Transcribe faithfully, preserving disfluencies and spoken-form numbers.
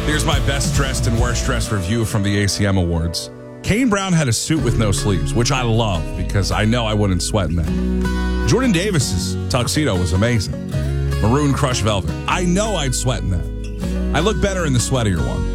Here's my best dressed and worst dressed review from the A C M Awards. Kane Brown had a suit with no sleeves, which I love because I know I wouldn't sweat in that. Jordan Davis's tuxedo was amazing. Maroon Crush Velvet. I know I'd sweat in that. I look better in the sweatier one.